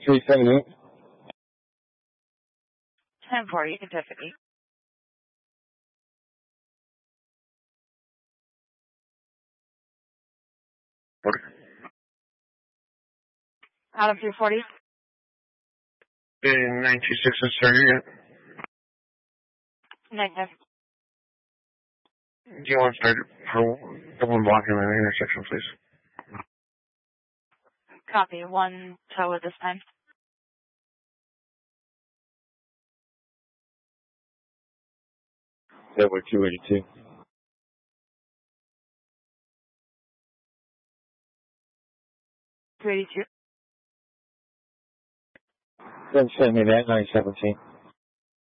378. 10-4, you can touch it. Okay. Adam 340. 926 is started yet? Negative. Do you want to start for the one blocking the intersection, please? Copy. 1 tow at this time. That we're 282. 282. Then send me that 917.